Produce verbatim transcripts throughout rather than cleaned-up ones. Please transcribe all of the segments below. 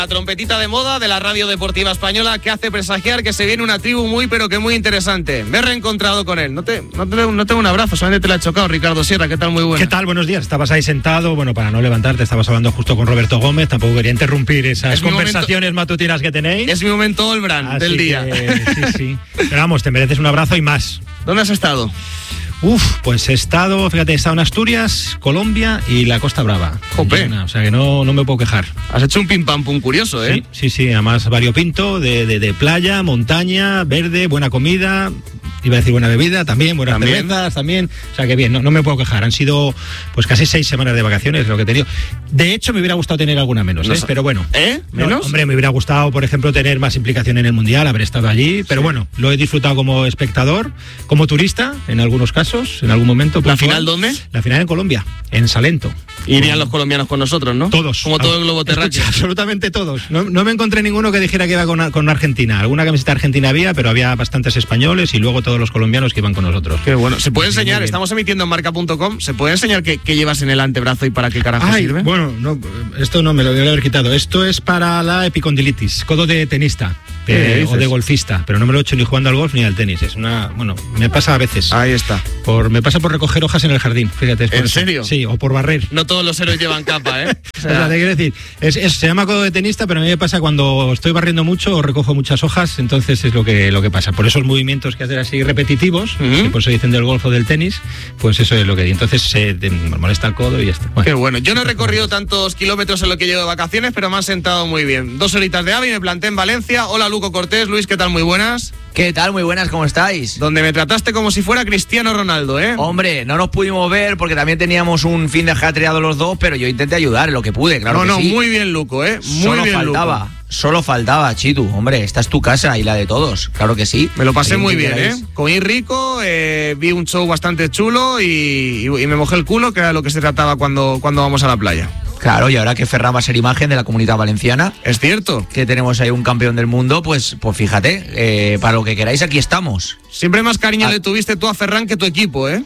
La trompetita de moda de la radio deportiva española que hace presagiar que se viene una tribu muy pero que muy interesante. Me he reencontrado con él. No te, no te, no tengo un abrazo, solamente te la he chocado. Ricardo Sierra, ¿qué tal? Muy bueno. ¿Qué tal? Buenos días. Estabas ahí sentado, bueno, para no levantarte, estabas hablando justo con Roberto Gómez. Tampoco quería interrumpir esas es conversaciones momento, matutinas que tenéis. Es mi momento Olbran del día. Que, sí, sí. Pero vamos, te mereces un abrazo y más. ¿Dónde has estado? Uf, pues he estado, fíjate, he estado en Asturias, Colombia y la Costa Brava. Jope. O sea que no, no me puedo quejar. Has hecho un pim pam pum curioso, ¿eh? Sí, sí, sí, además variopinto, de, de, de playa, montaña, verde, buena comida, iba a decir buena bebida, también, buenas ¿También? cervezas, también. O sea que bien, no, no me puedo quejar. Han sido pues casi seis semanas de vacaciones lo que he tenido. De hecho, me hubiera gustado tener alguna menos, ¿eh? No, Pero bueno. ¿Eh? ¿Menos? No, hombre, me hubiera gustado, por ejemplo, tener más implicación en el Mundial, haber estado allí. Pero sí, bueno, lo he disfrutado como espectador, como turista, en algunos casos, en algún momento. ¿La final dónde? La final en Colombia, en Salento. Irían los colombianos con nosotros, ¿no? Todos. Como todo el globo terráqueo. Escucha, absolutamente todos. No, no me encontré ninguno que dijera que iba con, con Argentina. Alguna camiseta argentina había, pero había bastantes españoles y luego todos los colombianos que iban con nosotros. Qué bueno. ¿Se puede enseñar? Estamos emitiendo en marca punto com. ¿Se puede enseñar qué, qué llevas en el antebrazo y para qué carajo Ay, sirve? Bueno, no, esto no me lo debo haber quitado. Esto es para la epicondilitis, codo de tenista eh, o de golfista, pero no me lo he hecho ni jugando al golf ni al tenis. Es una, bueno, me pasa a veces. Ahí está. Por, me pasa por recoger hojas en el jardín, fíjate. ¿En serio? Sí, o por barrer. No todos los héroes llevan capa, ¿eh? O sea, o sea, te quiero decir, es, es, se llama codo de tenista, pero a mí me pasa cuando estoy barriendo mucho o recojo muchas hojas, entonces es lo que, lo que pasa. Por esos movimientos que hacer así repetitivos, uh-huh. que por eso dicen del golf o del tenis, pues eso es lo que di. Entonces se eh, me molesta el codo y ya está. Bueno. Qué bueno. Yo no he recorrido tantos kilómetros en lo que llevo de vacaciones, pero me han sentado muy bien. Dos horitas de ave y me planté en Valencia. Hola, Luco Cortés. Luis, ¿qué tal? Muy buenas. ¿Qué tal? Muy buenas, ¿cómo estáis? Donde me trataste como si fuera Cristiano Ronaldo, ¿eh? Hombre, no nos pudimos ver porque también teníamos un fin de ajetreado los dos, pero yo intenté ayudar en lo que pude, claro. No, que no, sí. muy bien, Luco, ¿eh? Muy Solo bien, faltaba, Luco. Solo faltaba, Chitu. Hombre, esta es tu casa y la de todos, claro que sí. Me lo pasé muy bien, queráis. ¿eh? Comí rico, eh, vi un show bastante chulo y, y, y me mojé el culo, que era lo que se trataba cuando, cuando vamos a la playa. Claro, y ahora que Ferran va a ser imagen de la Comunidad Valenciana. Es cierto. Que tenemos ahí un campeón del mundo, pues, pues fíjate, eh, para lo que queráis aquí estamos. Siempre más cariño ah. le tuviste tú a Ferran que tu equipo, ¿eh?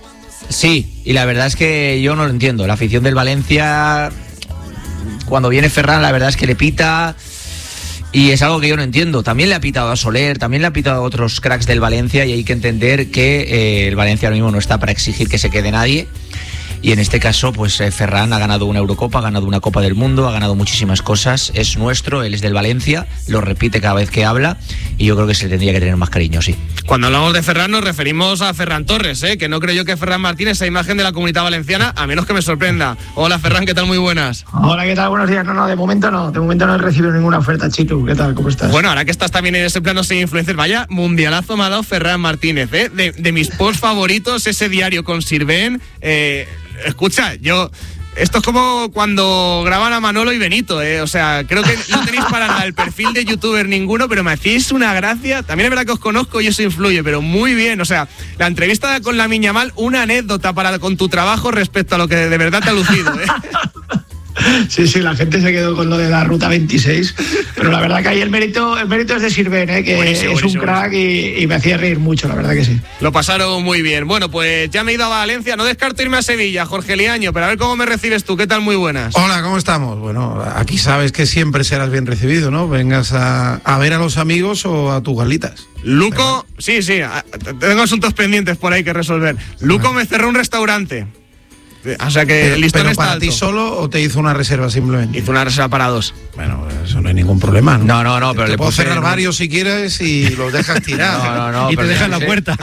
Sí, y la verdad es que yo no lo entiendo. La afición del Valencia, cuando viene Ferran, la verdad es que le pita... Y es algo que yo no entiendo. También le ha pitado a Soler, también le ha pitado a otros cracks del Valencia y hay que entender que eh, el Valencia ahora mismo no está para exigir que se quede nadie. Y en este caso, pues eh, Ferran ha ganado una Eurocopa, ha ganado una Copa del Mundo, ha ganado muchísimas cosas. Es nuestro, él es del Valencia, lo repite cada vez que habla y yo creo que se le tendría que tener más cariño, sí. Cuando hablamos de Ferran nos referimos a Ferran Torres, ¿eh? Que no creo yo que Ferran Martínez sea imagen de la Comunidad Valenciana, a menos que me sorprenda. Hola Ferran, ¿qué tal? Muy buenas. Hola, ¿qué tal? Buenos días. No, no, de momento no, de momento no he recibido ninguna oferta, Chitu. ¿Qué tal? ¿Cómo estás? Bueno, ahora que estás también en ese plano sin influencers, vaya mundialazo me ha dado Ferran Martínez, ¿eh? De, de mis posts favoritos, ese diario con Sirven, eh... Escucha, yo... Esto es como cuando graban a Manolo y Benito, ¿eh? O sea, creo que no tenéis para nada el perfil de youtuber ninguno, pero me hacéis una gracia. También es verdad que os conozco y eso influye, pero muy bien. O sea, la entrevista con la Miñamal, una anécdota para con tu trabajo respecto a lo que de verdad te ha lucido, ¿eh? Sí, sí, la gente se quedó con lo de la Ruta veintiséis, pero la verdad que ahí el mérito, el mérito es de Sirven, ¿eh? Que buenísimo, es buenísimo, un crack y, y me hacía reír mucho, la verdad que sí. Lo pasaron muy bien. Bueno, pues ya me he ido a Valencia, no descarto irme a Sevilla, Jorge Liaño, pero a ver cómo me recibes tú. ¿Qué tal? Muy buenas. Hola, ¿cómo estamos? Bueno, aquí sabes que siempre serás bien recibido, ¿no? Vengas a, a ver a los amigos o a tus galitas. Luco, pero... sí, sí, tengo asuntos pendientes por ahí que resolver. Luco me cerró un restaurante. O sea que el listón ¿Pero está para alto. ti solo o te hizo una reserva simplemente? Hizo una reserva para dos. Bueno, eso no hay ningún problema, ¿no? No, no, no, pero te le puedo puse cerrar un... varios si quieres y los dejas tirados. No, no, no. Y te dejan la puse... puerta.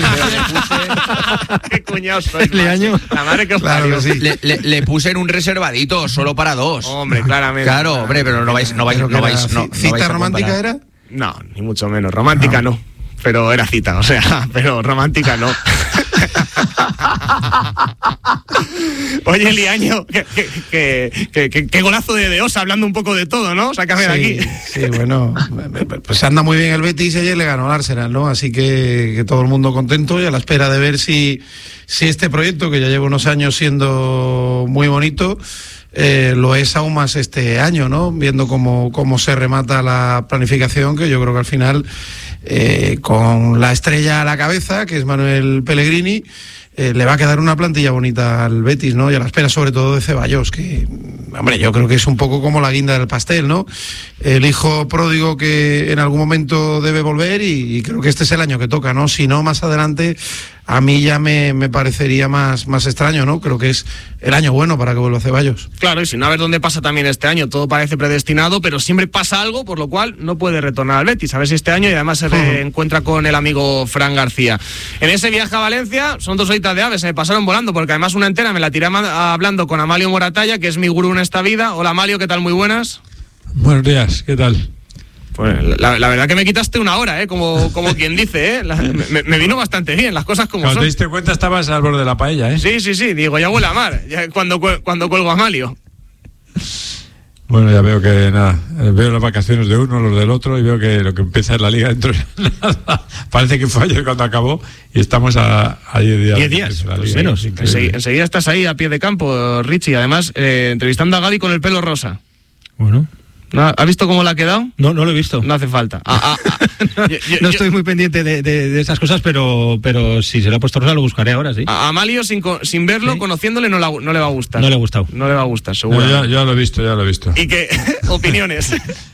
Qué cuñado soy. Liaño. La madre que os Claro parió. que sí. Le, le, le puse en un reservadito, solo para dos. Hombre, claramente. Claro, hombre, pero no vais, no vais, Pero no que vais, era no, ci- no ¿Cita vais a romántica comparar. era? No, ni mucho menos. Romántica no. no. Pero era cita, o sea, pero romántica no. Oye, Liaño, que, que, que, que, que golazo de Deosa, hablando un poco de todo, ¿no? Sácame sí, de aquí. Sí, bueno, pues anda muy bien el Betis y ayer le ganó al Arsenal, ¿no? Así que, que todo el mundo contento y a la espera de ver si, si este proyecto, que ya lleva unos años siendo muy bonito, Eh, lo es aún más este año, ¿no? Viendo cómo, cómo se remata la planificación, que yo creo que al final, eh, con la estrella a la cabeza, que es Manuel Pellegrini, eh, le va a quedar una plantilla bonita al Betis, ¿no? Y a la espera sobre todo de Ceballos, que, hombre, yo creo que es un poco como la guinda del pastel, ¿no? El hijo pródigo que en algún momento debe volver y, y creo que este es el año que toca, ¿no? Si no, más adelante a mí ya me, me parecería más, más extraño, ¿no? Creo que es el año bueno para que vuelva Ceballos. Claro, y si no, a ver dónde pasa también este año. Todo parece predestinado, pero siempre pasa algo, por lo cual no puede retornar al Betis. A ver si este año, y además se reencuentra con el amigo Fran García. En ese viaje a Valencia, son dos horitas de aves, se me pasaron volando, porque además una entera me la tiré hablando con Amalio Moratalla, que es mi gurú en esta vida. Hola Amalio, ¿qué tal? Muy buenas. Buenos días, ¿qué tal? Pues la, la verdad que me quitaste una hora, ¿eh? Como, como quien dice, ¿eh? La, me, me vino bastante bien, las cosas como Cuando son. te diste cuenta estabas al borde de la paella, ¿eh? Sí, sí, sí, digo, ya huele a mar, ya cuando, cuando cuelgo a Amalio. Bueno, ya veo que nada, veo las vacaciones de uno, los del otro, y veo que lo que empieza es la liga dentro de nada. Parece que fue ayer cuando acabó y estamos a, a diez días. Diez días, pues menos. Enseguida, enseguida estás ahí a pie de campo, Richie, además eh, entrevistando a Gaby con el pelo rosa. Bueno. ¿Ha visto cómo le ha quedado? No, no lo he visto. No hace falta. Ah, ah, ah. no, yo, yo, no estoy muy pendiente de, de, de esas cosas, pero, pero si se lo ha puesto rosa lo buscaré ahora, sí. A Amalio, sin, sin verlo, ¿sí? Conociéndole, no, la, no le va a gustar. No le ha gustado. No le va a gustar, seguro. No, ya, ya lo he visto, ya lo he visto. ¿Y qué? Opiniones.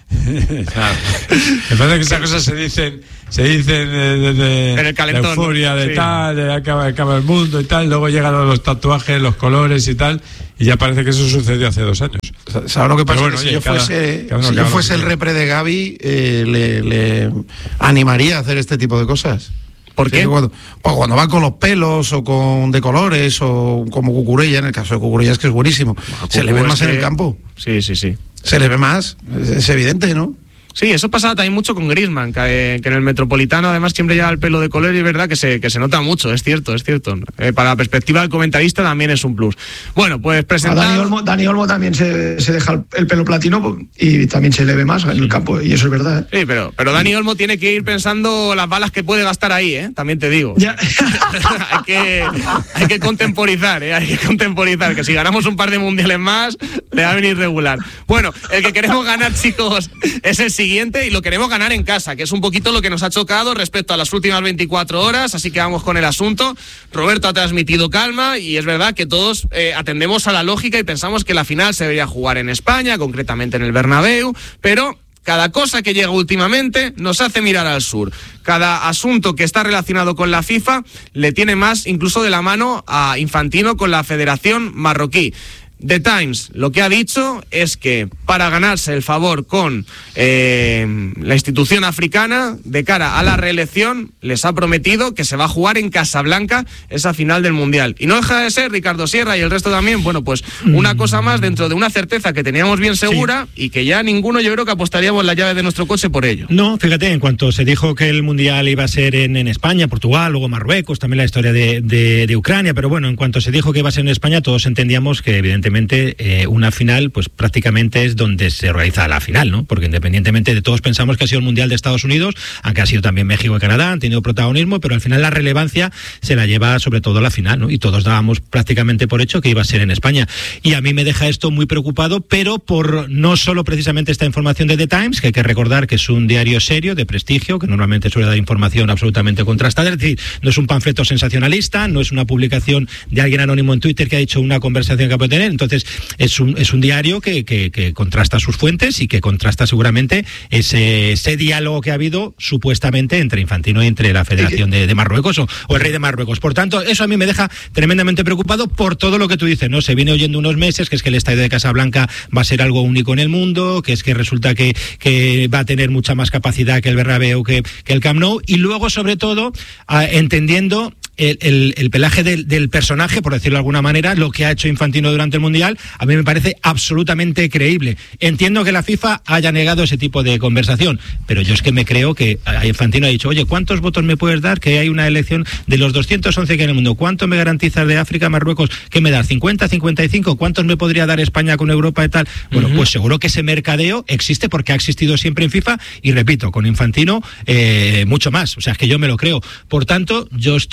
Claro. Me parece que esas cosas se dicen se dicen desde de, en el calentón, la euforia de sí. tal, de acaba, acaba el mundo y tal, luego llegan los tatuajes, los colores y tal, y ya parece que eso sucedió hace dos años. ¿Sabes lo que pasa? Bueno, que oye, si yo cada, fuese, cada si yo fuese el repre de Gaby, eh, le, le animaría a hacer este tipo de cosas. ¿Por qué? Sí, cuando, pues cuando van con los pelos o con de colores o como Cucurella, en el caso de Cucurella es que es buenísimo. Bueno, se le ve más que... en el campo. Sí, sí, sí. Se le ve más, es, es evidente, ¿no? Sí, eso pasaba también mucho con Griezmann, que, que en el Metropolitano además siempre lleva el pelo de color y es verdad que se, que se nota mucho, es cierto, es cierto. Eh, para la perspectiva del comentarista también es un plus. Bueno, pues presentar... Dani Olmo, Dani Olmo también se, se deja el, el pelo platino y también se le ve más en el campo, y eso es verdad. ¿eh? Sí, pero, pero Dani Olmo tiene que ir pensando las balas que puede gastar ahí, ¿eh? También te digo. Ya. hay, que, hay que contemporizar, ¿eh? Hay que contemporizar, que si ganamos un par de mundiales más, le va a venir regular. Bueno, el que queremos ganar, chicos, es el siguiente y lo queremos ganar en casa, que es un poquito lo que nos ha chocado respecto a las últimas veinticuatro horas, así que vamos con el asunto. Roberto ha transmitido calma y es verdad que todos eh, atendemos a la lógica y pensamos que la final se debería jugar en España, concretamente en el Bernabéu, pero cada cosa que llega últimamente nos hace mirar al sur. Cada asunto que está relacionado con la FIFA le tiene más incluso de la mano a Infantino con la Federación Marroquí. The Times lo que ha dicho es que para ganarse el favor con eh, la institución africana de cara a la reelección les ha prometido que se va a jugar en Casablanca esa final del Mundial. Y no deja de ser, Ricardo Sierra y el resto también, bueno, pues una cosa más dentro de una certeza que teníamos bien segura, sí, y que ya ninguno, yo creo que apostaríamos la llave de nuestro coche por ello. No, fíjate, en cuanto se dijo que el Mundial iba a ser en, en España, Portugal, luego Marruecos, también la historia de, de, de Ucrania, pero bueno, en cuanto se dijo que iba a ser en España, todos entendíamos que evidentemente Eh, una final, pues prácticamente es donde se organiza la final, ¿no? Porque independientemente de todos pensamos que ha sido el Mundial de Estados Unidos, aunque ha sido también México y Canadá, han tenido protagonismo, pero al final la relevancia se la lleva sobre todo la final, ¿no? Y todos dábamos prácticamente por hecho que iba a ser en España. Y a mí me deja esto muy preocupado, pero por no solo precisamente esta información de The Times, que hay que recordar que es un diario serio, de prestigio, que normalmente suele dar información absolutamente contrastada, es decir, no es un panfleto sensacionalista, no es una publicación de alguien anónimo en Twitter que ha dicho una conversación que puede tener, entonces Es un, es un diario que, que, que contrasta sus fuentes y que contrasta seguramente ese, ese diálogo que ha habido supuestamente entre Infantino y entre la Federación de, de Marruecos o, o el rey de Marruecos. Por tanto, eso a mí me deja tremendamente preocupado por todo lo que tú dices, ¿no? Se viene oyendo unos meses que es que el estadio de Casablanca va a ser algo único en el mundo, que es que resulta que, que va a tener mucha más capacidad que el Bernabéu, que, que el Camp Nou, y luego, sobre todo, a, entendiendo El, el, el pelaje del, del personaje, por decirlo de alguna manera, lo que ha hecho Infantino durante el Mundial, a mí me parece absolutamente creíble. Entiendo que la FIFA haya negado ese tipo de conversación, pero yo es que me creo que Infantino ha dicho, oye, ¿cuántos votos me puedes dar? Que hay una elección de los doscientos once que hay en el mundo. ¿Cuánto me garantizas de África, Marruecos? ¿Qué me das? ¿cincuenta, cincuenta y cinco? ¿Cuántos me podría dar España con Europa y tal? Bueno, uh-huh. Pues seguro que ese mercadeo existe porque ha existido siempre en FIFA y, repito, con Infantino eh, mucho más. O sea, es que yo me lo creo. Por tanto, yo estoy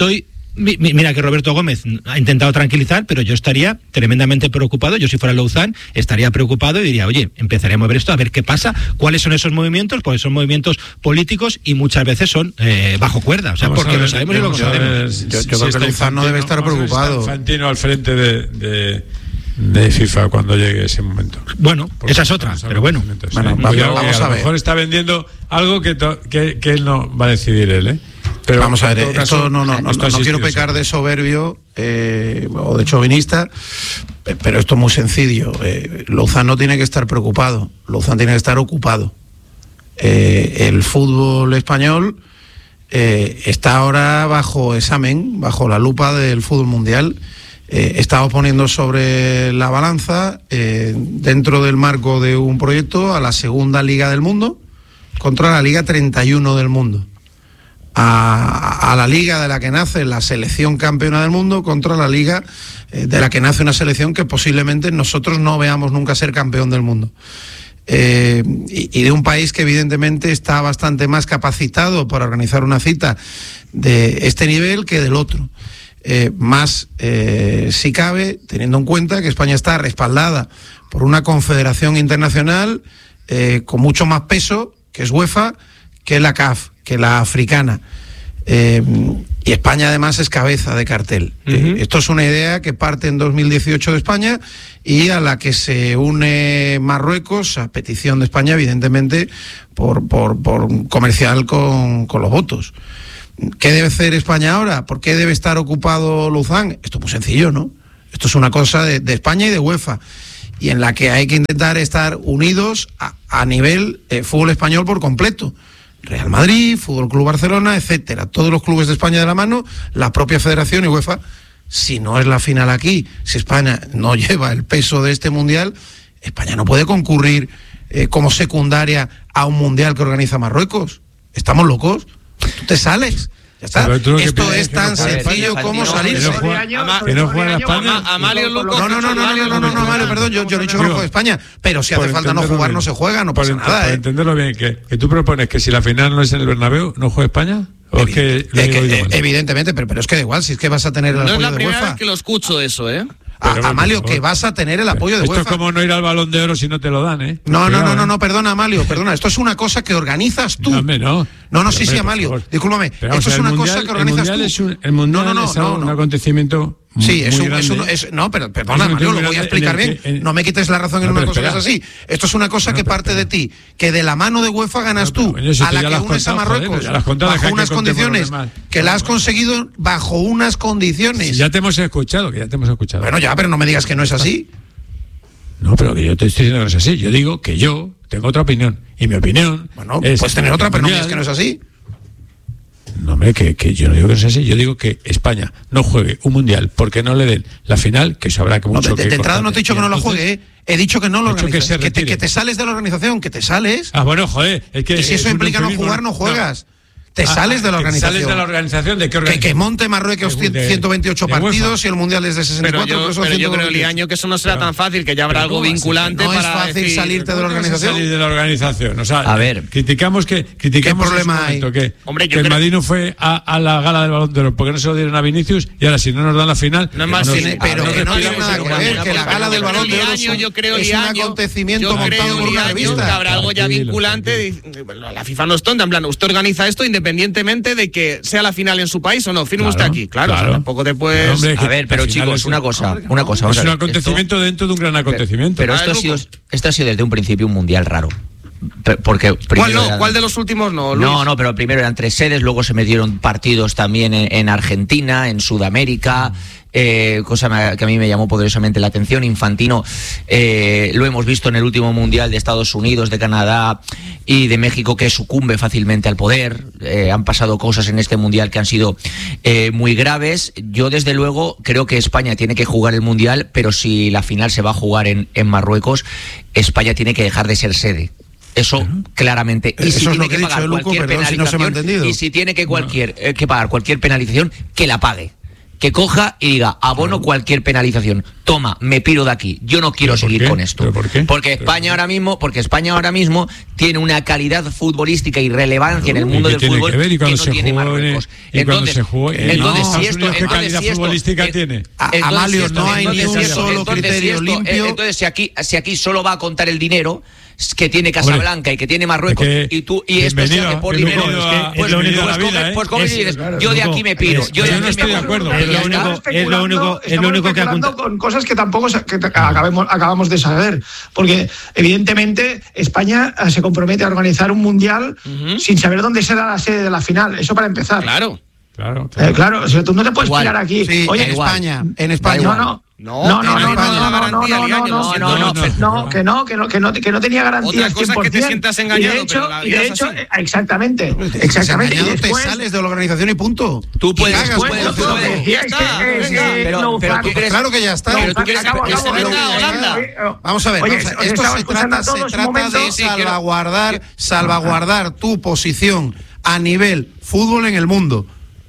Mira que Roberto Gómez ha intentado tranquilizar, pero yo estaría tremendamente preocupado. Yo si fuera Louzán estaría preocupado y diría, oye, empezaré a mover esto, a ver qué pasa, cuáles son esos movimientos, porque son movimientos políticos y muchas veces son eh, bajo cuerda, o sea, Vamos porque ver, lo sabemos y lo sabemos. Yo, yo si creo que Louzán no debe estar preocupado. Infantino al frente de, de, de FIFA cuando llegue ese momento. Bueno, porque esa es otra, pero bueno. bueno sí. vamos, Yo, vamos a, a ver. A lo mejor está vendiendo algo que, to, que, que él no va a decidir él, ¿eh? Pero vamos a ver, esto caso, no, no, no, no, no quiero pecar de soberbio eh, o de chauvinista, pero esto es muy sencillo. Eh, Louzán no tiene que estar preocupado, Louzán tiene que estar ocupado. Eh, el fútbol español eh, está ahora bajo examen, bajo la lupa del fútbol mundial. Eh, estamos poniendo sobre la balanza, eh, dentro del marco de un proyecto, a la segunda liga del mundo contra la liga treinta y uno del mundo. A, a la liga de la que nace la selección campeona del mundo contra la liga eh, de la que nace una selección que posiblemente nosotros no veamos nunca ser campeón del mundo. Eh, y, y de un país que evidentemente está bastante más capacitado para organizar una cita de este nivel que del otro. Eh, más eh, si cabe, teniendo en cuenta que España está respaldada por una confederación internacional eh, con mucho más peso, que es UEFA, que la C A F, que la africana. Eh, y España además es cabeza de cartel. Uh-huh. Eh, esto es una idea que parte en dos mil dieciocho de España y a la que se une Marruecos, a petición de España, evidentemente, por, por, por comercial con, con los votos. ¿Qué debe hacer España ahora? ¿Por qué debe estar ocupado Louzán? Esto es muy sencillo, ¿no? Esto es una cosa de, de España y de UEFA, y en la que hay que intentar estar unidos a, a nivel eh, fútbol español por completo. Real Madrid, Fútbol Club Barcelona, etcétera. Todos los clubes de España de la mano, la propia Federación y UEFA. Si no es la final aquí, si España no lleva el peso de este mundial, España no puede concurrir eh, como secundaria a un mundial que organiza Marruecos. ¿Estamos locos? Tú te sales. Ya está. Esto es tan sencillo como salirse. Que no juega España. Amalio Lucas. No, no, no, no, no, no, no, no, Mario, perdón, yo, yo no he dicho que no juegue España, pero si hace falta no jugar, no se juega, no pasa nada. Para entenderlo bien, que, que tú propones que si la final no es en el Bernabéu, ¿no juega España? ¿O es que, es que evidentemente, pero, pero es que da igual, si es que vas a tener el no apoyo de UEFA. No es la primera vez que lo escucho eso, ¿eh? A, Amalio, que vas a tener el apoyo de esto UEFA. Esto es como no ir al Balón de Oro si no te lo dan, ¿eh? No, no, no, no, no, perdona, Amalio, perdona. Esto es una cosa que organizas tú. No, hombre, no. No, no, sí, sí, Amalio. Discúlpame. Pero, esto o sea, es una mundial, cosa que organizas el tú. Es un, el mundial no, no, no, es no, un no. acontecimiento. Sí, es un, muy es un, es, no, pero perdona, es Amalio, lo voy a explicar bien. Que, en, no me quites la razón en no, una cosa espera. que es así. Esto es una cosa no, que parte espera. de ti, que de la mano de UEFA ganas no, tú, si a la que unes contado, a Marruecos, joder, contado, bajo unas condiciones, que la has conseguido bajo unas condiciones. Si ya te hemos escuchado, que ya te hemos escuchado. Bueno, ya, pero no me digas que no es así. No, pero que yo te estoy diciendo que no es así. Yo digo que yo tengo otra opinión. Y mi opinión. Bueno, es puedes tener otra, pero no me digas que no es así. No, hombre, que, que yo no digo que no sea así. Yo digo que España no juegue un mundial porque no le den la final, que sabrá que mucho. No, de, de que entrada no te he dicho que no lo juegue, ¿eh? He dicho que no lo organizas. Que, que, te, que te sales de la organización, que te sales. Ah, bueno, joder. Es que y si eso implica no jugar, no juegas. No. Te ah, sales de la organización. ¿Sales de la organización de qué Que, organización? que monte Marruecos de, de, ciento veintiocho de partidos y el mundial es de sesenta y cuatro. Pero yo, pero yo creo, Liaño, que eso no será tan fácil, que ya habrá algo vinculante. No para es fácil decir, salirte de la organización. Salir de la organización. O sea, a ver, criticamos que criticamos ¿qué problema hay? Que, Hombre, yo que el creo... Madrid no fue a, a la gala del Balón de Oro porque no se lo dieron a Vinicius y ahora si no nos dan la final. No es más, no, tiene, pero que no tiene nada que ver, que la gala del Balón de Oro es un acontecimiento montado por una revista. Que habrá algo ya vinculante. La FIFA no es tonta, en plan, usted organiza esto independientemente de que sea la final en su país o no, firme claro, usted aquí, claro, claro. O sea, tampoco te puedes... Hombre, a ver, pero chicos, una cosa, una cosa. Es un acontecimiento esto, dentro de un gran acontecimiento. Pero, pero esto, ha sido, esto ha sido desde un principio un mundial raro. Porque ¿Cuál no? eran, ¿Cuál de los últimos no, Luis? No, no, pero primero eran tres sedes, luego se metieron partidos también en, en Argentina, en Sudamérica, eh, cosa que a mí me llamó poderosamente la atención. Infantino, eh, lo hemos visto en el último mundial de Estados Unidos, de Canadá y de México, que sucumbe fácilmente al poder. Eh, han pasado cosas en este mundial que han sido eh, muy graves. Yo, desde luego, creo que España tiene que jugar el mundial, pero si la final se va a jugar en, en Marruecos, España tiene que dejar de ser sede. Eso uh-huh. claramente. Y Eso si es tiene lo que, que he pagar dicho, cualquier Luco, perdón, penalización, si no se me ha entendido. Y si tiene que cualquier no. eh, que pagar cualquier penalización, que la pague. que coja y diga, abono cualquier penalización. Toma, me piro de aquí. Yo no quiero seguir qué? con esto. ¿Pero por qué? Porque España ahora mismo, porque España ahora mismo tiene una calidad futbolística y relevancia en el mundo del fútbol que, que no tiene Marruecos. Y cuando se juega, entonces, no, si esto, ¿qué calidad si esto, futbolística eh, tiene? Amalio, si esto, no hay ni un esto, solo entonces, criterio si esto, limpio. eh, entonces, si aquí, si aquí solo va a contar el dinero que tiene Casablanca y que tiene Marruecos, es que y tú y esto se hace por dinero, pues, pues, lo pues, único, coge, ¿eh? pues coges es, y dices, claro, yo de aquí me piro, es, yo de yo aquí no estoy me de acuerdo. Es lo único, es lo único, es lo único que ha contado con cosas que tampoco que acabemos, acabamos de saber, porque evidentemente España se compromete a organizar un mundial uh-huh. sin saber dónde será la sede de la final. Eso para empezar. Claro. Claro, claro. Eh, claro, o sea, tú no te puedes tirar aquí. Sí, Oye, en igual. España, en España. No, no. No, no, no, no, no, no, no, no, no, no, no, no, que no, que no, que no, que no tenía garantías. Otra cosa es que te sientas engañado, y de hecho, pero la y de hecho, exactamente, Si exactamente. engañado, Y después, te sales de la organización y punto. Tú puedes, cagas, tú puedes, tú puedes. Ya está, pero, pero tú crees, claro que ya está. Pero tú quieres acabo, que acabo, se acabo, venga acabo, Holanda. Holanda. Vamos a ver, Oye, vamos a ver. os Esto estaba se escuchando trata, a todos se un trata momento. de Sí, quiero- salvaguardar, salvaguardar tu posición a nivel fútbol en el mundo.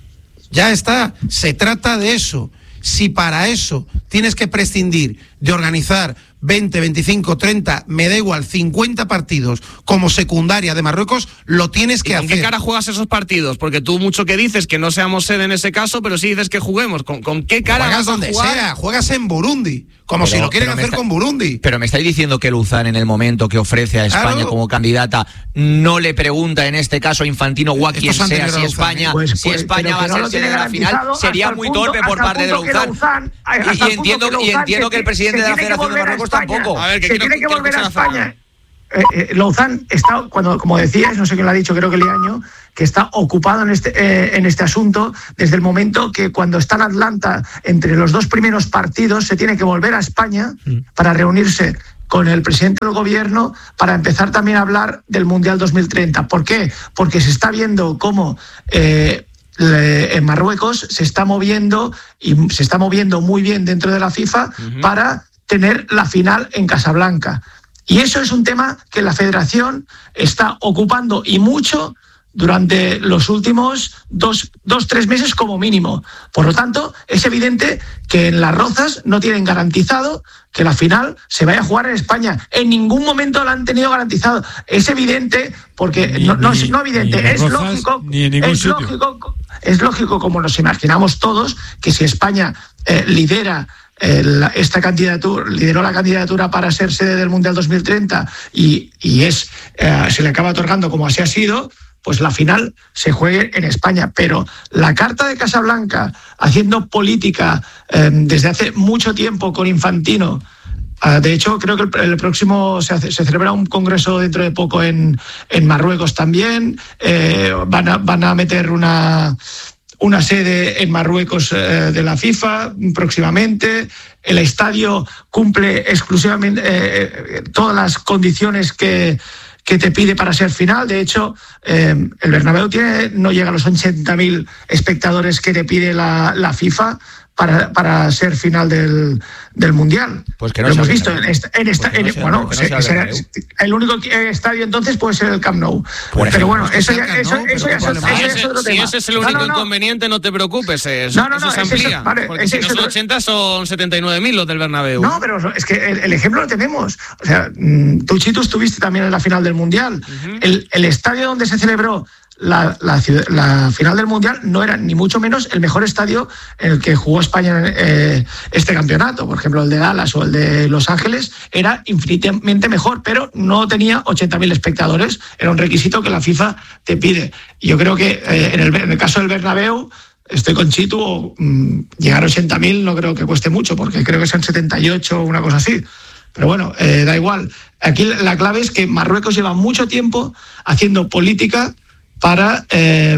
Ya está, se trata de eso. Si para eso tienes que prescindir de organizar veinte, veinticinco, treinta, me da igual, cincuenta partidos como secundaria de Marruecos, lo tienes que ¿Y con hacer. qué cara juegas esos partidos? Porque tú mucho que dices que no seamos sede en ese caso, pero sí dices que juguemos. ¿Con, con qué cara Juegas vas a donde jugar? sea, juegas en Burundi, como Pero- si lo quieren pero me hacer está- con Burundi. Pero me estáis diciendo que Luzán, en el momento que ofrece a España Claro. como candidata, no le pregunta en este caso a Infantino o a Estos quien sea anteriores si a Luzán, España, ¿eh? Pues, si pues, España pero va a que no ser lo sede tiene de la final, garantizado sería hasta el muy punto- torpe por hasta el parte de punto que Luzán. Luzán- hasta el Y, y punto entiendo, que y Luzán entiendo se que el ti- presidente se de la tiene que Federación de volver a Marruecos España. tampoco. A ver, que se quiero- tiene que quiero volver a escuchar a Fran. España. Eh, eh, Lozán está, cuando, como decías, no sé quién lo ha dicho, creo que Liaño, que está ocupado en este, eh, en este asunto desde el momento que cuando está en Atlanta, entre los dos primeros partidos, se tiene que volver a España para reunirse con el presidente del gobierno para empezar también a hablar del Mundial dos mil treinta. ¿Por qué? Porque se está viendo cómo eh, le- en Marruecos se está moviendo y se está moviendo muy bien dentro de la FIFA uh-huh. para tener la final en Casablanca. Y eso es un tema que la Federación está ocupando y mucho durante los últimos dos, dos, tres meses como mínimo. Por lo tanto, es evidente que en Las Rozas no tienen garantizado que la final se vaya a jugar en España. En ningún momento lo han tenido garantizado. Es evidente, porque Ni, no, no, ni, es no evidente, ni es Rozas, lógico, ni en ningún es sitio. lógico, es lógico, como nos imaginamos todos, que si España eh, lidera El, esta candidatura, lideró la candidatura para ser sede del Mundial dos mil treinta y, y es, eh, se le acaba otorgando como así ha sido, pues la final se juegue en España. Pero la Carta de Casablanca, haciendo política eh, desde hace mucho tiempo con Infantino, uh, de hecho creo que el, el próximo se, hace, se celebra un congreso dentro de poco en, en Marruecos también, eh, van, a, van a meter una... una sede en Marruecos eh, de la FIFA próximamente. El estadio cumple exclusivamente eh, todas las condiciones que, que te pide para ser final. De hecho, eh, el Bernabéu tiene, no llega a los ochenta mil espectadores que te pide la, la FIFA para, para ser final del, del Mundial. Pues que no lo sea hemos el visto en esta, en esta Pues que no en, sea- bueno, que no sea el será- Bernabéu. el único estadio entonces puede ser el Camp Nou. Por ejemplo, pero bueno, es que eso sea ya, el eso, Camp Nou, eso pero ya, ¿qué eso problema ya hay? es otro Si tema. ese es el No, único no, no. inconveniente, no te preocupes. Eso, No, no, no, eso se ese es- amplía. vale, porque ese si no es son otro- ochenta, son setenta y nueve mil los del Bernabéu. No, pero es que el, el ejemplo lo tenemos. O sea, mm, tú, Chito, estuviste también en la final del Mundial. Uh-huh. el, el estadio donde se celebró la, la, la final del Mundial no era ni mucho menos el mejor estadio en el que jugó España en eh, este campeonato. Por ejemplo, el de Dallas o el de Los Ángeles era infinitamente mejor, pero no tenía ochenta mil espectadores. Era un requisito que la FIFA te pide. Y yo creo que eh, en, el, en el caso del Bernabéu, estoy con Chitu, mmm, llegar a ochenta mil no creo que cueste mucho, porque creo que son setenta y ocho o una cosa así. Pero bueno, eh, da igual. Aquí la clave es que Marruecos lleva mucho tiempo haciendo política para eh,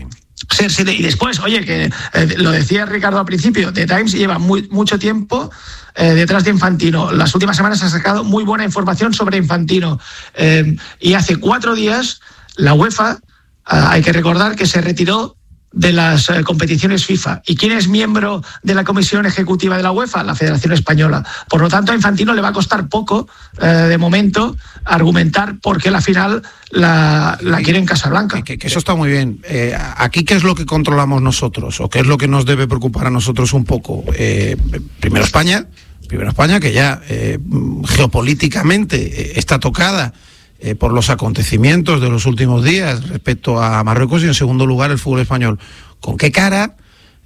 ser sede. Y después, oye, que eh, lo decía Ricardo al principio, The Times lleva muy, mucho tiempo eh, detrás de Infantino. Las últimas semanas ha sacado muy buena información sobre Infantino. Eh, y hace cuatro días la UEFA, eh, hay que recordar que se retiró de las eh, competiciones FIFA. ¿Y quién es miembro de la Comisión Ejecutiva de la UEFA? La Federación Española. Por lo tanto, a Infantino le va a costar poco, eh, de momento, argumentar por qué la final la, la quiere en Casablanca. Que, que eso está muy bien. Eh, aquí, ¿qué es lo que controlamos nosotros? ¿O qué es lo que nos debe preocupar a nosotros un poco? Eh, primero España, primero España, que ya eh, geopolíticamente eh, está tocada Eh, por los acontecimientos de los últimos días respecto a Marruecos, y en segundo lugar el fútbol español. ¿Con qué cara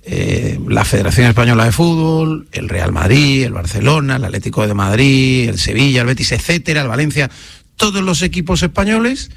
eh, la Federación Española de Fútbol, el Real Madrid, el Barcelona, el Atlético de Madrid, el Sevilla, el Betis, etcétera, el Valencia, todos los equipos españoles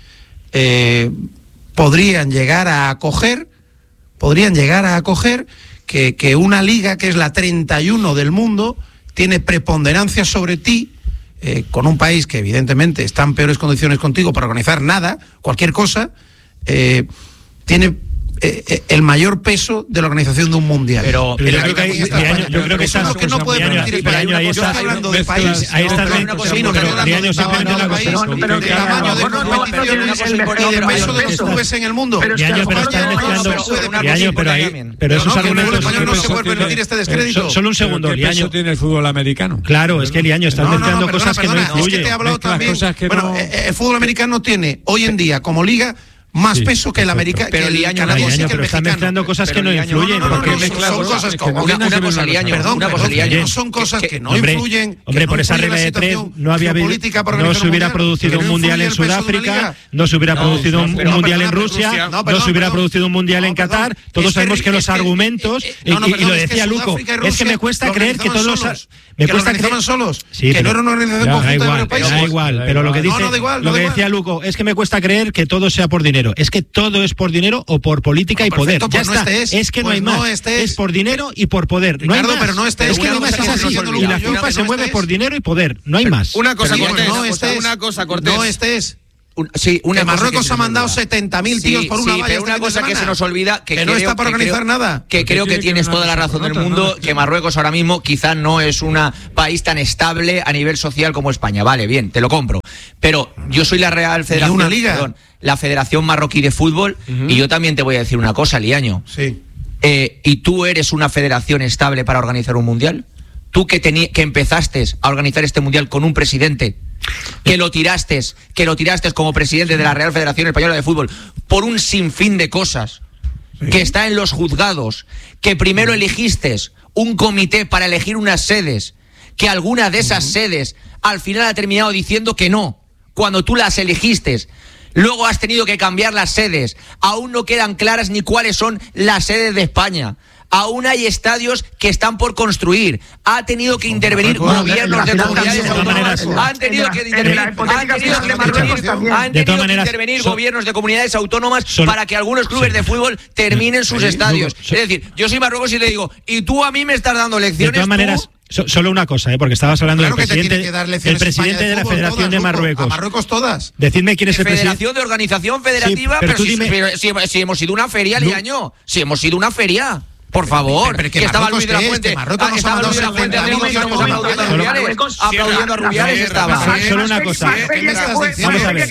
eh, podrían llegar a acoger, podrían llegar a acoger que, que una liga que es la treinta y uno del mundo tiene preponderancia sobre ti? Eh, con un país que evidentemente está en peores condiciones contigo para organizar nada, cualquier cosa, eh, tiene eh, el mayor peso de la organización de un mundial. Pero, pero yo, creo que hay, de año, yo creo que eso es lo que no puede permitir España. Yo estoy hablando de país. Ahí estás viendo de año simplemente una cosa. Pero de tamaño de competiciones y de peso de los clubes en el mundo. De año, pero estás mezclando. De año, pero ahí, pero esos argumentos. El español no se puede permitir este descrédito. Solo un segundo. ¿Qué peso tiene el fútbol americano? Claro, es que Liaño estás mezclando cosas que no influyen. Es que te he hablado también. Bueno, el fútbol americano tiene hoy en día como liga más sí, peso que el americano, pero el canadiense, Liaño, que el pero está mezclando cosas pero que no Liaño, influyen. No, no, no, porque no, no, son cosas como una, una cosa, Liaño, perdón, una cosa, perdón, Liaño, son cosas que, que no hombre, influyen. Hombre, que por no esa regla de tres no había no se hubiera producido un mundial en Sudáfrica, no se hubiera producido un mundial en Rusia, no se hubiera producido un mundial en Qatar. Todos sabemos que los argumentos, y lo decía Luco, es que me cuesta creer que todos los me cuesta creer solos, que no era una organización conjunta de varios países. Da igual, pero lo que dice, lo que decía Luco, es que me cuesta creer que todo sea por dinero. Es que todo es por dinero o por política y poder. Ya está. Es que no hay más. Es por dinero y por poder. No hay más. Pero no estés. Es que no hay más, es así. Y la FIFA se mueve por dinero y poder. No hay más. Una cosa, Cortés. No estés. Una cosa, Cortés. No estés. Un, sí, una que Marruecos que ha mandado setenta mil tíos sí, por una sí, valla. Pero una cosa que se nos olvida que, que no creo, está para que organizar creo, nada. Que creo que tienes toda la razón del mundo, que Marruecos ahora mismo quizá no es un país tan estable a nivel social como España. Vale, bien, te lo compro. Pero yo soy la Real Federación, una liga. Perdón, la Federación Marroquí de Fútbol, uh-huh. y yo también te voy a decir una cosa, Liaño. Sí. Eh, ¿Y tú eres una federación estable para organizar un mundial? Tú que, tení, que empezaste a organizar este mundial con un presidente que lo tiraste, que lo tiraste como presidente de la Real Federación Española de Fútbol por un sinfín de cosas, sí. que está en los juzgados, que primero elegiste un comité para elegir unas sedes, que alguna de esas uh-huh. sedes al final ha terminado diciendo que no, cuando tú las elegiste. Luego has tenido que cambiar las sedes, aún no quedan claras ni cuáles son las sedes de España. Aún hay estadios que están por construir. Ha tenido que intervenir gobiernos de comunidades autónomas. Han tenido que intervenir, han tenido que intervenir, han tenido que intervenir gobiernos de comunidades autónomas para que algunos clubes de fútbol terminen sus estadios. Es decir, yo soy Marruecos y te digo, y tú a mí me estás dando lecciones. De todas maneras, So, solo una cosa, ¿eh? Porque estabas hablando claro del presidente, el presidente de, de la fútbol, Federación todas, de Marruecos. A Marruecos todas. Decidme quién es el Federación presidente. de Organización Federativa, sí, pero, pero, si, dime... pero si, si hemos sido una feria, no. Liaño. Si hemos sido una feria. Por favor, pero, pero, pero que, que estaba Luis de la Fuente, Marruecos ah, estaba Luis de la Fuente aplaudiendo a Rubiales, aplaudiendo a Rubiales estaba. Solo una cosa. Vamos a ver.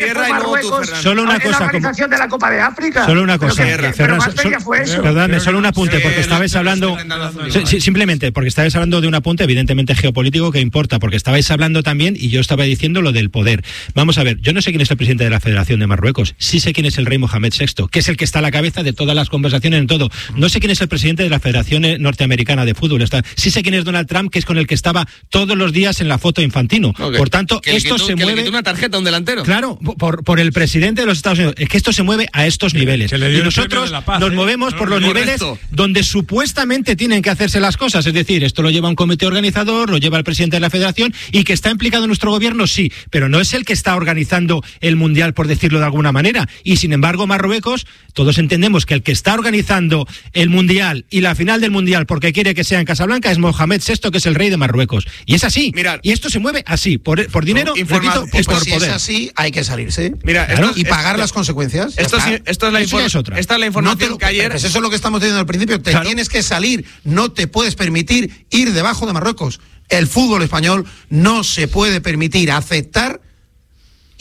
Solo una cosa. La organización de la Copa de África. Solo una cosa. Perdóname, solo un apunte, porque estabais hablando, simplemente, porque estabais hablando de un apunte evidentemente geopolítico que importa, porque estabais hablando también, y yo estaba diciendo lo del poder. Vamos a ver, yo no sé quién es el presidente de la Federación de Marruecos, sí sé quién es el rey Mohamed sexto, que es el que está a la cabeza de todas las conversaciones en todo. No sé quién es el presidente de la Federación Norteamericana de Fútbol. Está, sí sé quién es Donald Trump, que es con el que estaba todos los días en la foto Infantino. Okay. Por tanto, que esto quitó, se que mueve... le quitó una tarjeta a un delantero. Claro, por, por el presidente de los Estados Unidos. Es que esto se mueve a estos niveles. Y nosotros paz, nos ¿eh? movemos no, por los correcto. niveles donde supuestamente tienen que hacerse las cosas. Es decir, esto lo lleva un comité organizador, lo lleva el presidente de la Federación, y que está implicado en nuestro gobierno, sí, pero no es el que está organizando el Mundial, por decirlo de alguna manera. Y sin embargo, Marruecos, todos entendemos que el que está organizando el Mundial y la final del Mundial porque quiere que sea en Casablanca es Mohamed sexto, que es el rey de Marruecos. Y es así. Mirad, y esto se mueve así, por, por dinero, no, repito, pues por si poder. Es así, hay que salirse. Mira, claro, esto, y pagar esto, las consecuencias. Esto, sí, esto es la eso es otra. Esta es la información no te, que ayer... Pues eso es lo que estamos diciendo al principio. Te claro. tienes que salir. No te puedes permitir ir debajo de Marruecos. El fútbol español no se puede permitir aceptar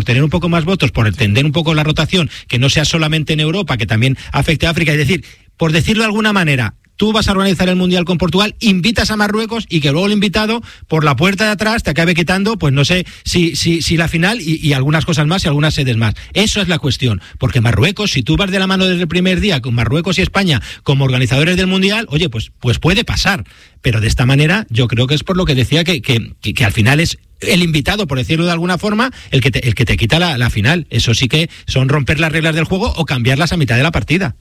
por tener un poco más votos, por entender un poco la rotación, que no sea solamente en Europa, que también afecte a África, es decir, por decirlo de alguna manera, tú vas a organizar el Mundial con Portugal, invitas a Marruecos y que luego el invitado por la puerta de atrás te acabe quitando, pues no sé, si, si, si la final y, y algunas cosas más y algunas sedes más. Eso es la cuestión, porque Marruecos, si tú vas de la mano desde el primer día con Marruecos y España como organizadores del Mundial, oye, pues, pues puede pasar, pero de esta manera yo creo que es por lo que decía que, que, que, que al final es el invitado, por decirlo de alguna forma, el que te, el que te quita la, la final. Eso sí que son romper las reglas del juego o cambiarlas a mitad de la partida.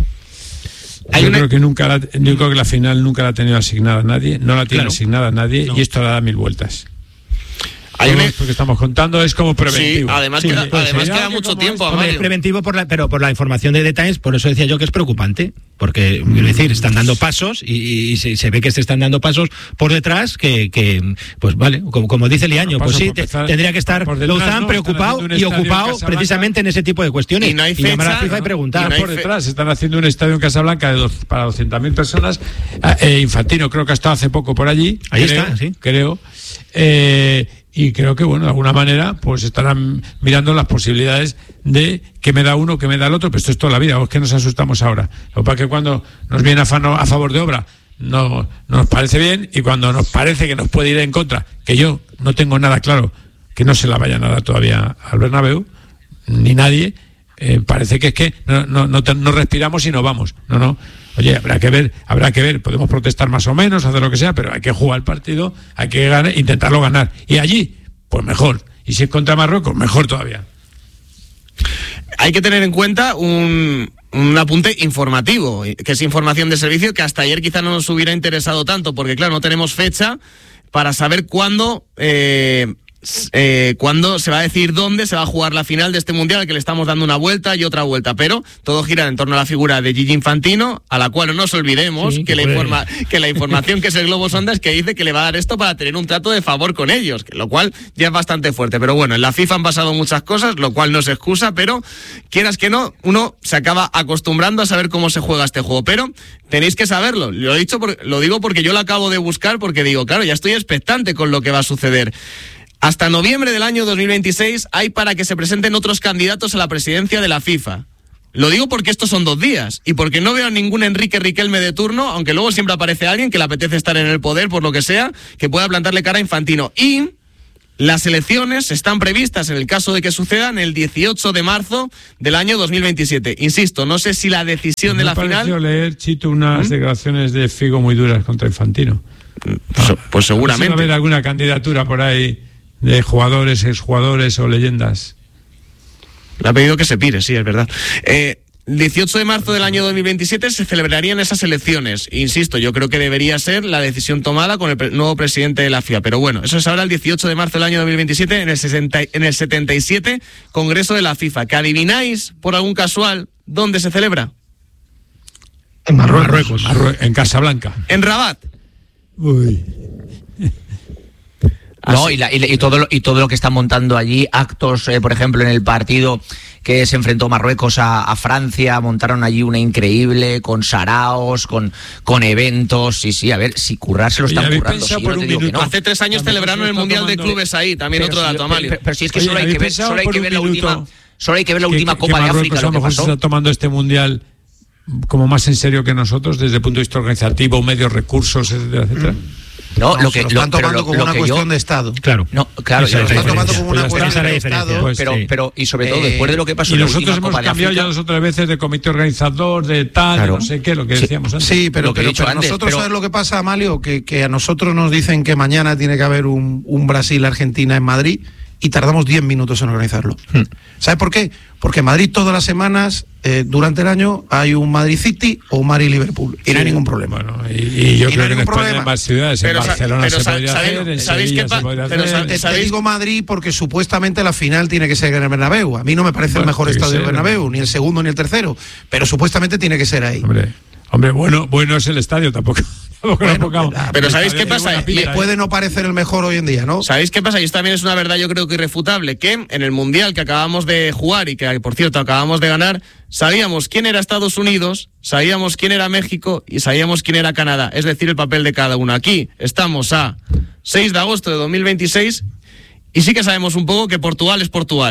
Yo una... creo que nunca la, yo creo que la final nunca la ha tenido asignada a nadie, no la tiene claro. asignada a nadie no. Y esto la da mil vueltas. Hay un... Porque estamos contando es como preventivo. Sí, además sí, queda, pues además queda mucho tiempo. Es, es preventivo, por la, pero por la información de detalles, por eso decía yo que es preocupante. Porque, mm. quiero decir, están dando pasos y, y se, se ve que se están dando pasos por detrás que, que pues vale, como, como dice Liaño, pues sí, te, tendría que estar Louzán no, preocupado y ocupado precisamente en ese tipo de cuestiones. Y no hay fecha, y llamar a la FIFA ¿no? y preguntar. Y no por detrás, están haciendo un estadio en Casablanca de dos, para doscientas mil personas. Eh, Infantino creo que ha estado hace poco por allí. Ahí creo, está, sí. Creo. Eh, y creo que, bueno, de alguna manera, pues estarán mirando las posibilidades de que me da uno, que me da el otro, pero esto es toda la vida, o es que nos asustamos ahora. Lo que pasa es que cuando nos viene a, a favor de obra, no, no nos parece bien, y cuando nos parece que nos puede ir en contra, que yo no tengo nada claro que no se la vayan a dar todavía al Bernabéu, ni nadie, eh, parece que es que no, no, no, no respiramos y no vamos. No, no. Oye, habrá que ver, habrá que ver, podemos protestar más o menos, hacer lo que sea, pero hay que jugar el partido, hay que ganar, intentarlo ganar. Y allí, pues mejor. Y si es contra Marruecos, mejor todavía. Hay que tener en cuenta un, un apunte informativo, que es información de servicio, que hasta ayer quizá no nos hubiera interesado tanto, porque claro, no tenemos fecha para saber cuándo... Eh, Eh, cuándo se va a decir dónde se va a jugar la final de este mundial al que le estamos dando una vuelta y otra vuelta, pero todo gira en torno a la figura de Gigi Infantino, a la cual no nos olvidemos sí, que, que, la informa, que la información que es el Globo Sonda es que dice que le va a dar esto para tener un trato de favor con ellos, que lo cual ya es bastante fuerte, pero bueno, en la FIFA han pasado muchas cosas, lo cual no se excusa, pero quieras que no, uno se acaba acostumbrando a saber cómo se juega este juego, pero tenéis que saberlo, lo he dicho, por, lo digo porque yo lo acabo de buscar, porque digo, claro, ya estoy expectante con lo que va a suceder. Hasta noviembre del año dos mil veintiséis hay para que se presenten otros candidatos a la presidencia de la FIFA. Lo digo porque estos son dos días y porque no veo a ningún Enrique Riquelme de turno, aunque luego siempre aparece alguien que le apetece estar en el poder por lo que sea, que pueda plantarle cara a Infantino. Y las elecciones están previstas, en el caso de que sucedan, el dieciocho de marzo del año dos mil veintisiete. Insisto, no sé si la decisión me de la final... Me pareció leer, Chito, unas ¿Mm? declaraciones de Figo muy duras contra Infantino. Pues, ah, pues seguramente. ¿Va a haber alguna candidatura por ahí de jugadores, exjugadores o leyendas? Le ha pedido que se pire, sí, es verdad. Eh, dieciocho de marzo del año dos mil veintisiete se celebrarían esas elecciones. Insisto, yo creo que debería ser la decisión tomada con el pre- nuevo presidente de la FIFA. Pero bueno, eso es ahora el dieciocho de marzo del año dos mil veintisiete en el, sesenta, en el setenta y siete Congreso de la FIFA. ¿Que adivináis, por algún casual, dónde se celebra? En Marruecos. Marruecos. En Casablanca. En Rabat. Uy... No, y, la, y, y, todo lo, y todo lo que están montando allí, actos, eh, por ejemplo, en el partido que se enfrentó Marruecos a, a Francia, montaron allí una increíble, con saraos, con, con eventos, sí, sí, a ver, si currarse lo están currando. Sí, no te digo que no. Hace tres años celebraron el Mundial tomando... de Clubes ahí, también pero otro si, dato, Amalio. Pero, pero si es que Oye, solo hay que ver, solo hay que ver la última, solo hay que ver la última que, Copa que de África, lo que pasó. Se está tomando este Mundial como más en serio que nosotros, desde el punto de vista organizativo, medios, recursos, etcétera, etcétera. Mm. No, no, lo que lo están lo, tomando lo, como lo una que cuestión yo, de Estado. Claro. No, claro, lo están tomando como una pues cuestión de Estado. Pues pero, sí. pero, y sobre todo, eh, después de lo que pasó y en la nosotros última hemos Copa cambiado de África, ya dos otras veces de comité organizador, de tal, claro. de no sé qué, lo que decíamos sí, antes. Sí, pero, pero, pero antes, nosotros, pero... ¿sabes lo que pasa, Amalio? Que, que a nosotros nos dicen que mañana tiene que haber un, un Brasil-Argentina en Madrid y tardamos diez minutos en organizarlo. Hmm. ¿Sabes por qué? Porque en Madrid todas las semanas, eh, durante el año, hay un Madrid City o un Madrid Liverpool. Y sí. no hay ningún problema. Bueno, y, y yo y creo no que en España hay más ciudades. Pero, en Barcelona pero, se podría ¿sabéis, hacer, en Sevilla se podría pero, hacer. Te, te digo Madrid porque supuestamente la final tiene que ser en el Bernabéu. A mí no me parece bueno, el mejor estadio del Bernabéu, ni el segundo ni el tercero. Pero supuestamente tiene que ser ahí. Hombre, hombre bueno, bueno es el estadio tampoco. Bueno, pero, pero ¿sabéis qué pasa? Le puede no parecer el mejor hoy en día, ¿no? ¿Sabéis qué pasa? Y esto también es una verdad yo creo que irrefutable, que en el Mundial que acabamos de jugar y que, por cierto, acabamos de ganar, sabíamos quién era Estados Unidos, sabíamos quién era México y sabíamos quién era Canadá, es decir, el papel de cada uno. Aquí estamos a seis de agosto de dos mil veintiséis y sí que sabemos un poco que Portugal es Portugal.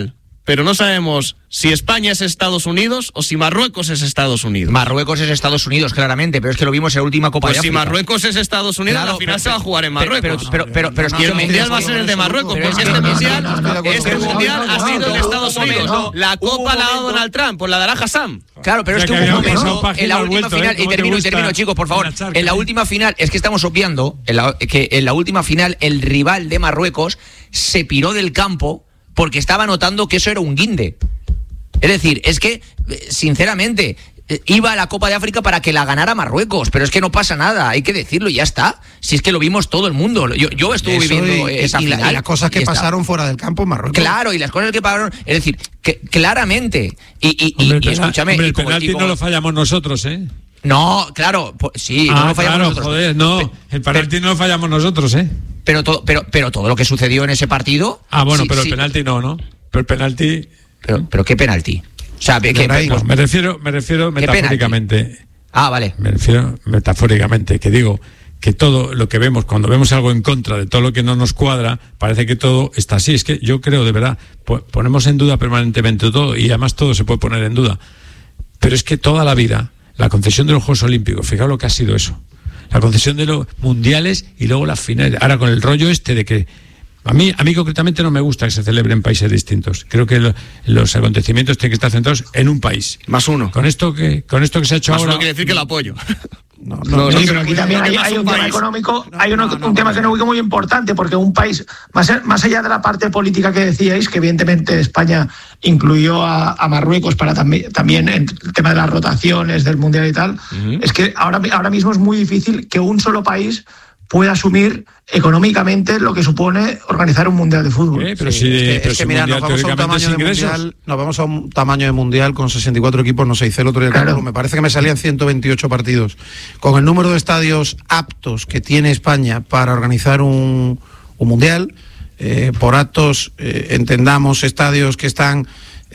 pero no sabemos si España es Estados Unidos o si Marruecos es Estados Unidos. Marruecos es Estados Unidos, claramente, pero es que lo vimos en la última Copa pues de si África. Marruecos es Estados Unidos, Claro, la final pero, se va a jugar en Marruecos. Pero, pero, pero, pero, pero y el mundial va a ser el de Marruecos, porque este mundial, este mundial ha sido el de Estados Unidos. La Copa la ha dado Donald Trump, por la dará Hassan. Claro, pero es que un momento, en la última final, y termino, y termino, chicos, por favor, en la última final, es que estamos obviando en la, que en la última final el rival de Marruecos se piró del campo porque estaba notando que eso era un guinde. Es decir, es que, sinceramente, iba a la Copa de África para que la ganara Marruecos, pero es que no pasa nada, hay que decirlo y ya está. Si es que lo vimos todo el mundo. Yo, yo estuve Eso viviendo y, esa y final. La, y las cosas que pasaron está. fuera del campo en Marruecos. Claro, y las cosas que pasaron, es decir, que claramente. Y, y, hombre, y, y escúchame. Hombre, y el como, penalti y como, no lo fallamos nosotros, ¿eh? No, claro, pues, sí, ah, no lo fallamos claro, nosotros. Joder, no, el penalti pero, no lo fallamos nosotros, ¿eh? Pero todo, pero, pero todo lo que sucedió en ese partido. Ah, bueno, sí, pero sí. el penalti no, ¿no? Pero el penalti. Pero, pero ¿qué penalti? O sea, que, pues, pues, me refiero, me refiero metafóricamente. Penalti? Ah, vale. Me refiero metafóricamente, que digo que todo lo que vemos, cuando vemos algo en contra de todo lo que no nos cuadra, parece que todo está así. Es que yo creo, de verdad, ponemos en duda permanentemente todo, y además todo se puede poner en duda. Pero es que toda la vida, la concesión de los Juegos Olímpicos, fijaos lo que ha sido eso. La concesión de los mundiales y luego las finales. Ahora con el rollo este de que A mí, a mí concretamente no me gusta que se celebre en países distintos. Creo que lo, los acontecimientos tienen que estar centrados en un país. Más uno. Con esto que, con esto que se ha hecho Más ahora. uno quiere decir que lo apoyo. No, no, no, no, pero aquí también hay, hay un tema económico, hay un, no, no, un tema económico muy importante, porque un país, más, más allá de la parte política que decíais, que evidentemente España incluyó a, a Marruecos para también, también el tema de las rotaciones del Mundial y tal, uh-huh. es que ahora, ahora mismo es muy difícil que un solo país pueda asumir económicamente lo que supone organizar un mundial de fútbol. Eh, pero sí, si, es que, pero es que mira, nos vamos, a un tamaño de mundial, nos vamos a un tamaño de mundial con sesenta y cuatro equipos, no se hizo el otro día, claro. Me parece que me salían ciento veintiocho partidos. Con el número de estadios aptos que tiene España para organizar un, un mundial, eh, por aptos eh, entendamos estadios que están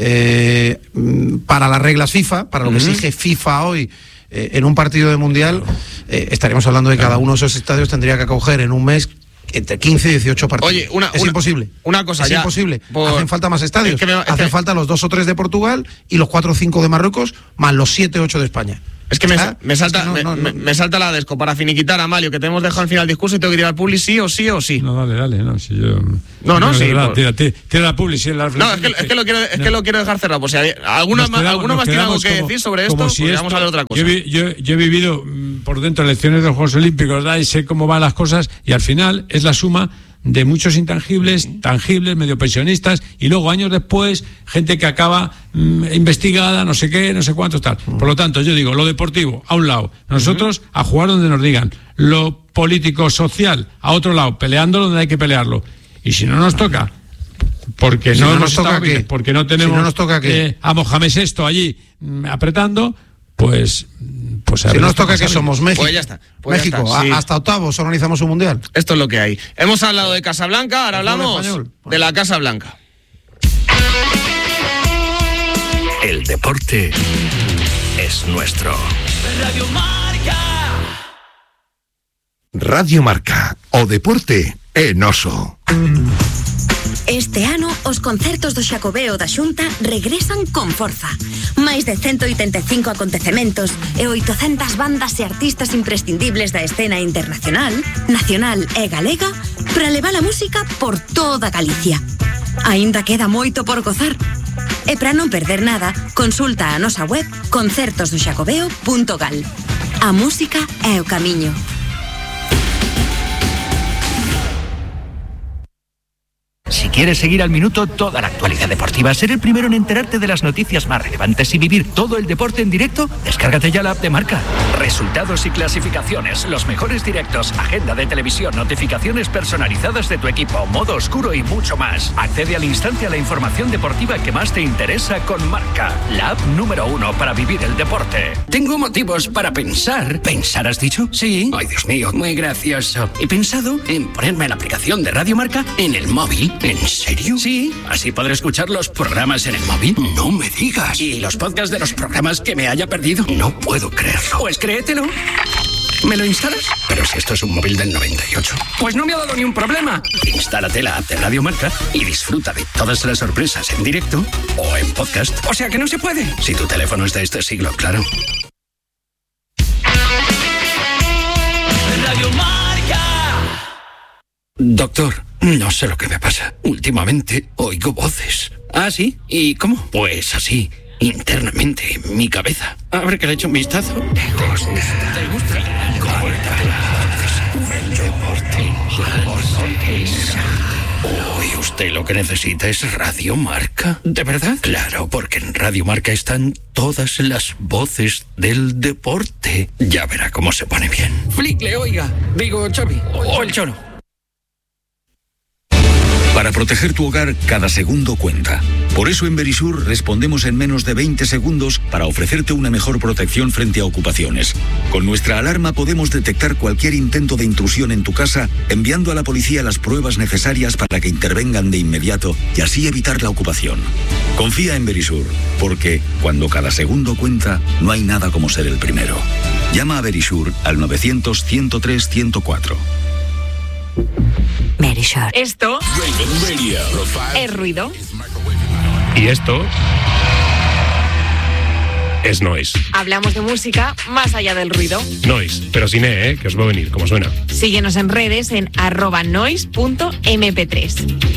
eh, para las reglas FIFA, para lo uh-huh. que exige FIFA hoy. Eh, en un partido de mundial eh, estaríamos hablando de que cada uno de esos estadios tendría que acoger en un mes entre quince y dieciocho partidos. Oye, una, es una, imposible. Una cosa es ya, imposible. Por... Hacen falta más estadios. Es que me, es Hacen que... falta los dos o tres de Portugal y los cuatro o cinco de Marruecos, más los siete o ocho de España. Es que me, me, salta, es que no, no, me, no, me salta la desco para finiquitar a Mario, que te hemos dejado al final del discurso y tengo que tirar al publi sí o sí o sí. No, dale, dale, no, si yo... No, no, no sí. Verdad, por... tira, tira, tira la publi, si la No, es que, es que lo quiero, es no. que lo quiero dejar cerrado, por si hay, alguna más, quedamos, alguno más tiene algo que como, decir sobre esto, si pues esto, vamos a ver otra cosa. Yo, yo, yo he vivido mmm, por dentro lecciones de los Juegos Olímpicos, ¿verdad? Y sé cómo van las cosas, y al final es la suma de muchos intangibles, tangibles, medio pensionistas, y luego años después, gente que acaba mmm, investigada, no sé qué, no sé cuántos, tal. Por lo tanto, yo digo, lo deportivo, a un lado, nosotros a jugar donde nos digan, lo político, social, a otro lado, peleando donde hay que pelearlo. Y si no nos toca, porque si no, no nos toca bien, porque no tenemos si no nos toca eh, a Mohamed sexto allí mmm, apretando, pues... Pues si nos toca que somos México, pues ya está, pues México ya está, sí. hasta octavos organizamos un mundial. Esto es lo que hay. Hemos hablado de Casablanca, ahora hablamos de la Casa Blanca. El deporte es nuestro. Radio Marca. Radio Marca, o deporte en oso. Este ano, os concertos do Xacobeo da Xunta regresan con forza. Máis de ciento oitenta e cinco acontecementos e oitocentas bandas e artistas imprescindibles da escena internacional, nacional e galega para levar a música por toda Galicia. Aínda queda moito por gozar. E para non perder nada, consulta a nosa web concertos do xacobeo punto gal. A música é o camiño. Si quieres seguir al minuto toda la actualidad deportiva, ser el primero en enterarte de las noticias más relevantes y vivir todo el deporte en directo, descárgate ya la app de Marca. Resultados y clasificaciones, los mejores directos, agenda de televisión, notificaciones personalizadas de tu equipo, modo oscuro y mucho más. Accede al instante a la información deportiva que más te interesa con Marca, la app número uno para vivir el deporte. Tengo motivos para pensar. ¿Pensar has dicho? Sí. Ay, Dios mío, muy gracioso. He pensado en ponerme la aplicación de Radio Marca en el móvil. ¿En serio? Sí, así podré escuchar los programas en el móvil. No me digas. Y los podcasts de los programas que me haya perdido. No puedo creerlo. Pues créetelo. ¿Me lo instalas? Pero si esto es un móvil del noventa y ocho. Pues no me ha dado ni un problema. Instálate la app de Radio Marca y disfruta de todas las sorpresas en directo o en podcast. O sea que no se puede. Si tu teléfono es de este siglo, claro. Radio Marca. Doctor, no sé lo que me pasa. Últimamente oigo voces. ¿Ah, sí? ¿Y cómo? Pues así, internamente, en mi cabeza. A ver que le echo un vistazo. ¿Te gusta? ¿Te gusta? El deporte. Uy, usted lo que necesita es Radio Marca. ¿De verdad? Claro, porque en Radio Marca están todas las voces del deporte. Ya verá cómo se pone bien. Flickle, oiga. Digo, Xavi. O el Cholo. Para proteger tu hogar, cada segundo cuenta. Por eso en Verisur respondemos en menos de veinte segundos para ofrecerte una mejor protección frente a ocupaciones. Con nuestra alarma podemos detectar cualquier intento de intrusión en tu casa, enviando a la policía las pruebas necesarias para que intervengan de inmediato y así evitar la ocupación. Confía en Verisur, porque cuando cada segundo cuenta, no hay nada como ser el primero. Llama a Verisur al novecientos, ciento tres, ciento cuatro. Verisur. Esto es ruido. Y esto es noise. Hablamos de música más allá del ruido. Noise, pero sin E, ¿eh? Que os va a venir, como suena. Síguenos en redes en arroba noise punto eme pe tres.